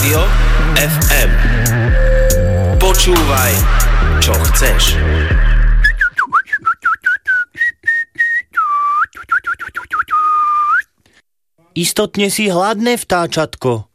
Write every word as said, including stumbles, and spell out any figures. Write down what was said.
Rádio ef em. Počúvaj, čo chceš. Istotne si hladné, vtáčatko.